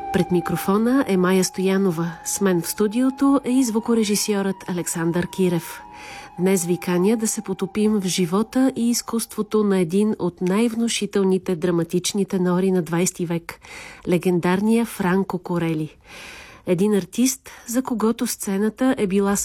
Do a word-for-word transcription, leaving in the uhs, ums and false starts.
Пред микрофона е Майя Стоянова. С мен в студиото е и звукорежисьорът Александър Кирев. Днес ви каня да се потопим в живота и изкуството на един от най-внушителните драматични тенори на двайсети век – легендарния Франко Корели. Един артист, за когото сцената е била